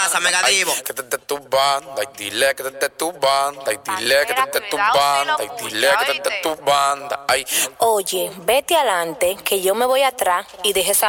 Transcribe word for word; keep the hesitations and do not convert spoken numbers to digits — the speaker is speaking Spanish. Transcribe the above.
pasa, Megadivo? Que te de tu banda, y dile que te de tu banda, y dile que te de tu banda, y dile que te de tu banda. Ay. Oye, vete adelante, que yo me voy atrás y deje esa